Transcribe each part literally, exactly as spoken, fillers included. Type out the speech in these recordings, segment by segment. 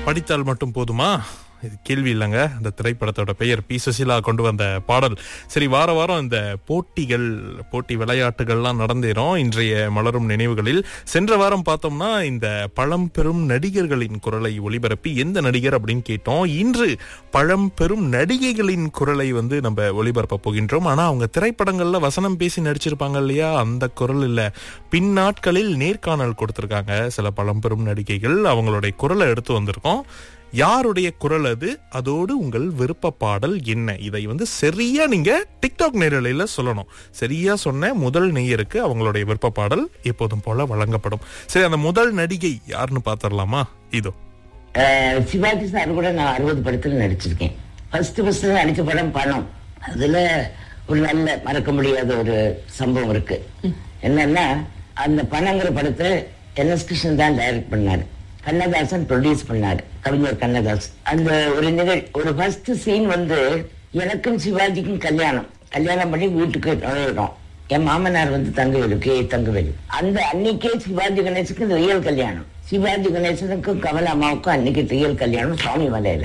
படித்தால் மட்டும் போதுமா? இது கேள்வி இல்லைங்க. அந்த திரைப்படத்தோட பெயர் பி சுசிலா கொண்டு வந்த பாடல். சரி, வார வாரம் இந்த போட்டிகள் போட்டி விளையாட்டுகள்லாம் நடந்தேறோம் இன்றைய மலரும் நினைவுகளில். சென்ற வாரம் பார்த்தோம்னா இந்த பழம்பெரும் நடிகர்களின் குரலை ஒளிபரப்பி எந்த நடிகர் அப்படின்னு கேட்டோம். இன்று பழம்பெரும் நடிகைகளின் குரலை வந்து நம்ம ஒளிபரப்ப போகின்றோம். ஆனா அவங்க திரைப்படங்கள்ல வசனம் பேசி நடிச்சிருப்பாங்க இல்லையா, அந்த குரல் இல்ல. பின் நாட்களில் நேர்காணல் கொடுத்திருக்காங்க சில பழம்பெரும் நடிகைகள். அவங்களுடைய குரலை எடுத்து வந்திருக்கோம். யாருடைய குரல் அது, அதோடு உங்கள் விருப்ப பாடல் என்ன, இதை வந்து சரியா நீங்க டிக்டாக் நேரலையில சொல்லணும். சரியா சொன்ன முதல் நேயருக்கு அவங்களுடைய விருப்ப பாடல் எப்போதும் போல வழங்கப்படும். சரி, அந்த முதல் நடிகை யாருன்னு பாத்திரலாமா? இதோ சிவாஜி சார் கூட நான் அறுபது படத்துல நடிச்சிருக்கேன். ஃபர்ஸ்ட் ஃபர்ஸ்ட் நடிச்ச படம் பணம். அதுல ஒரு நல்ல மறக்க முடியாத ஒரு சம்பவம் இருக்கு. என்னன்னா, அந்த பணங்கிற படத்தை என் எஸ் கிருஷ்ணன் தான் டைரக்ட் பண்ணாரு, கண்ணதாசன் ப்ரொடியூஸ் பண்ணாரு, கவிஞர் கண்ணதாசன். அந்த ஒரு நிகழ் ஒரு ஃபர்ஸ்ட் சீன் வந்து எனக்கும் சிவாஜிக்கும் கல்யாணம் கல்யாணம் பண்ணி வீட்டுக்கு நுழையிறோம். என் மாமனார் வந்து தங்கவேலு, கே தங்கவேலு. அந்த அன்னைக்கே சிவாஜி கணேசனுக்கு ரியல் கல்யாணம், சிவாஜி கணேசனுக்கும் கமலா அம்மாவுக்கும் அன்னைக்கு ரியல் கல்யாணம் சுவாமி மலையில.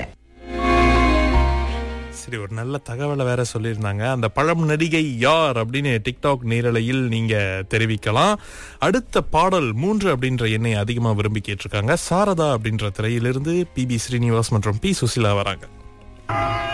சரி, ஒரு நல்ல தகவலை வேற சொல்லியிருந்தாங்க. அந்த பழம் நடிகை யார் அப்படின்னு டிக்டாக் நேரலையில் நீங்க தெரிவிக்கலாம். அடுத்த பாடல் மூன்று அப்படின்ற எண்ணை அதிகமா விரும்பி கேட்டிருக்காங்க. சாரதா அப்படின்ற திரையிலிருந்து பி பி ஸ்ரீனிவாஸ் மற்றும் பி சுசிலா வராங்க.